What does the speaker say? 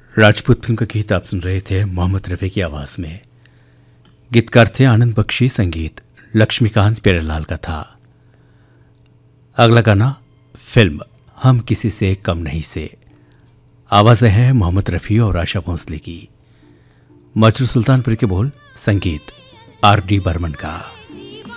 Rajput film का गीत आप सुन रहे थे मोहम्मद रफ़ी की आवाज में। गीतकार थे आनंद बख्शी, संगीत लक्ष्मीकांत प्यारेलाल का था। अगला गाना फिल्म हम किसी से कम नहीं से, आवाज़ें हैं मोहम्मद रफ़ी और आशा भोंसले की। मजरू सुल्तानपुरी के बोल, संगीत आर डी बर्मन का।